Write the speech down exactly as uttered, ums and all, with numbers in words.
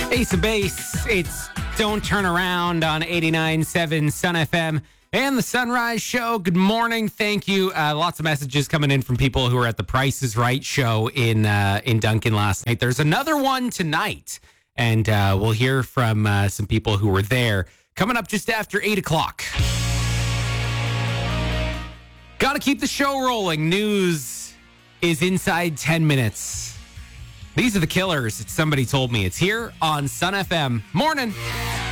Ace of Base, it's Don't Turn Around on eighty-nine point seven Sun F M and the Sunrise Show. Good morning. Thank you. Uh, lots of messages coming in from people who were at the Price is Right show in uh, in Duncan last night. There's another one tonight, and uh, we'll hear from uh, some people who were there coming up just after eight o'clock. Got to keep the show rolling. News is inside ten minutes. These are the Killers. It's Somebody Told Me. It's here on Sun F M. Morning.